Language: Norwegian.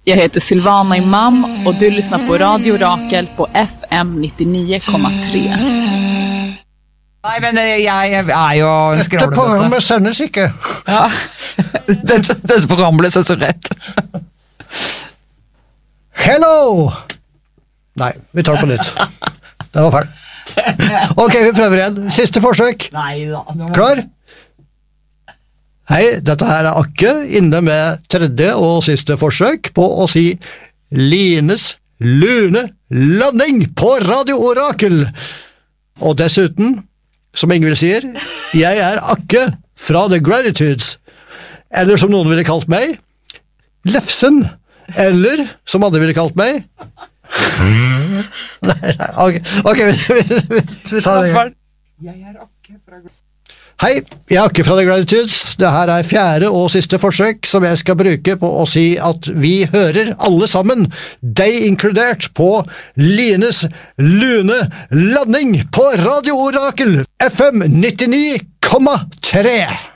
Jag heter Silvana Imam och du lyssnar på Radio Rakel på FM 99,3. Nei, men jeg jo Dette programmet sendes ikke. Ja, dette programmet ble så rett. Hello! Nei, vi tar det på nytt. Det var feil. Ok, vi prøver igjen. Siste forsøk. Klar? Hei, dette her Akke, inne med tredje og siste forsøk på å si Lines lune landing på Radio Orakel. Og dessuten, som Ingvild sier, jeg Akke fra The Gratitudes, eller som noen ville kalt meg, Lefsen, eller som andre ville kalt meg. Nei, ok, vi tar det. Jeg Akke fra Hei, jeg Akke fra The Gratitudes. Det her fjerde og siste forsøk som jeg skal bruke på å si at vi hører alle sammen, deg inkludert, på Lines lune landing på Radio Orakel FM 99,3.